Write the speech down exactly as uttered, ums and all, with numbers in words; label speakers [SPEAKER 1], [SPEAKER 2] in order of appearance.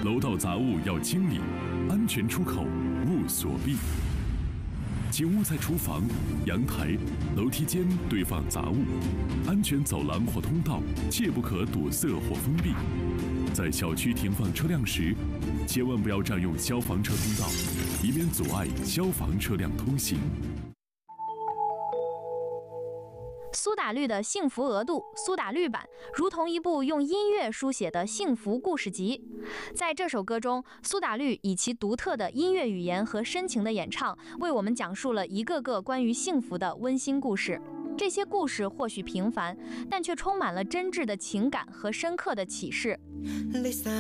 [SPEAKER 1] 楼道杂物要清理，安全出口勿锁闭。请勿在厨房、阳台、楼梯间堆放杂物，安全走廊或通道切不可堵塞或封闭。在小区停放车辆时，千万不要占用消防车通道，以免阻碍消防车辆通行。
[SPEAKER 2] 苏打绿的幸福额度苏打绿版如同一部用音乐书写的幸福故事集。在这首歌中，苏打绿以其独特的音乐语言和深情的演唱，为我们讲述了一个个关于幸福的温馨故事。这些故事或许平凡，但却充满了真挚的情感和深刻的启示。